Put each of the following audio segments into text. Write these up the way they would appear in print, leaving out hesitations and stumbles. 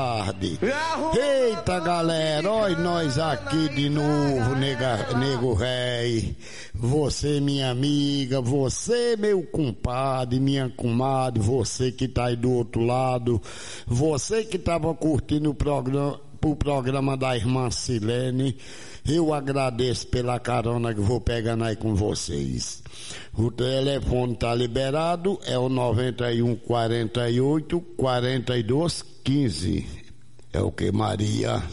tarde. Eita galera, olha nós aqui de novo, nego rei. Você minha amiga, você meu compadre, minha comadre, você que tá aí do outro lado, você que tava curtindo o programa da irmã Silene, eu agradeço pela carona que vou pegando aí com vocês. O telefone tá liberado, é o 91 48 42 15. É o que, Maria?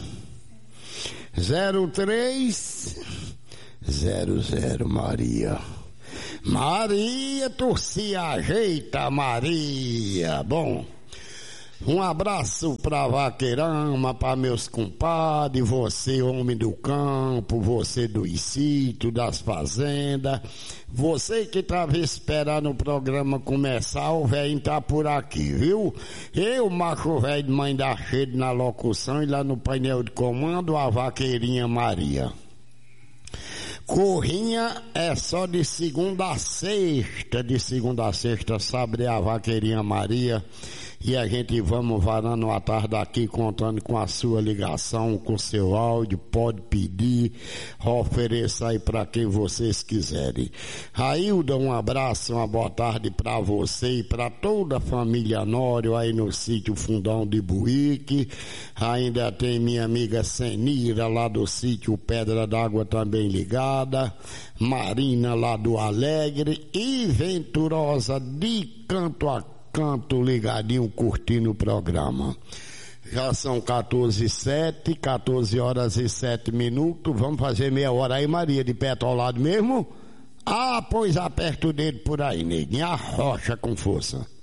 03 00, Maria. Maria, tu se ajeita, Maria. Bom, um abraço pra Vaqueirama, pra meus compadres, você homem do campo, você dos sítios, das fazendas, você que tava esperando o programa começar, o velho tá por aqui, viu? Eu, macho velho de mãe da Cheia na locução e lá no painel de comando, a Vaqueirinha Maria. Corrinha é só de segunda a sexta, sabe, a Vaqueirinha Maria. E a gente vamos varando a tarde aqui contando com a sua ligação, com o seu áudio, pode pedir, ofereça aí para quem vocês quiserem. Railda, um abraço, uma boa tarde para você e para toda a família Nório aí no sítio Fundão de Buíque. Ainda tem minha amiga Senira lá do sítio Pedra d'Água também ligada, Marina lá do Alegre e Venturosa de Canto a Canto ligadinho curtindo o programa. Já são 14 horas e 7 minutos. Vamos fazer meia hora aí, Maria, de perto ao lado mesmo? Ah, pois aperta o dedo por aí, neguinho, arrocha com força.